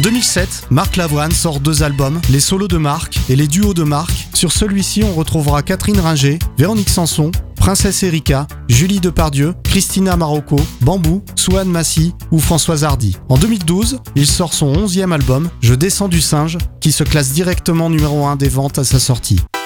2007, Marc Lavoine sort 2 albums, les solos de Marc et les duos de Marc. Sur celui-ci, on retrouvera Catherine Ringer, Véronique Sanson, Princesse Erika, Julie Depardieu, Christina Marocco, Bambou, Souane Massy ou Françoise Hardy. En 2012, il sort son 11e album, Je descends du singe, qui se classe directement numéro 1 des ventes à sa sortie.